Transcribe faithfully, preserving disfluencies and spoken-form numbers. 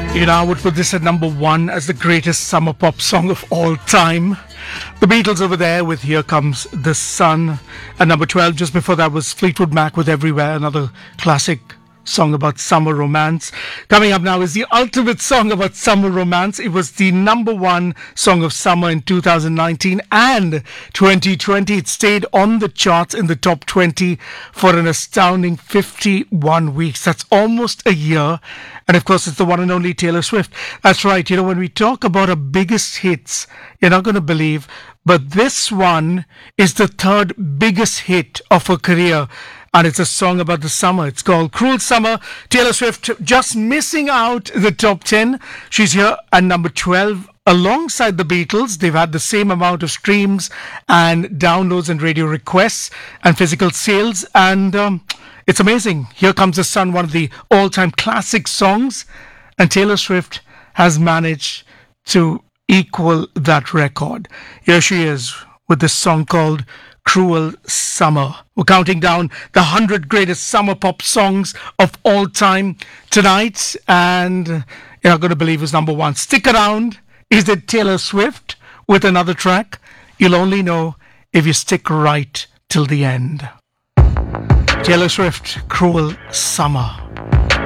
You know, I would put this at number one as the greatest summer pop song of all time. The Beatles over there with Here Comes the Sun. At number twelve, just before that, was Fleetwood Mac with Everywhere, another classic song about summer romance. Coming up now is the ultimate song about summer romance. It was the number one song of summer in two thousand nineteen and twenty twenty. It stayed on the charts in the top twenty for an astounding fifty-one weeks. That's almost a year. And of course, it's the one and only Taylor Swift. That's right. You know, when we talk about her biggest hits, you're not going to believe, but this one is the third biggest hit of her career. And it's a song about the summer. It's called Cruel Summer. Taylor Swift just missing out the top ten. She's here at number twelve alongside the Beatles. They've had the same amount of streams and downloads and radio requests and physical sales. And um, it's amazing. Here Comes the Sun, one of the all-time classic songs. And Taylor Swift has managed to equal that record. Here she is with this song called Cruel Summer. We're counting down the one hundred greatest summer pop songs of all time tonight, and you're not going to believe who's number one. Stick around. Is it Taylor Swift with another track? You'll only know if you stick right till the end. Taylor Swift, Cruel Summer.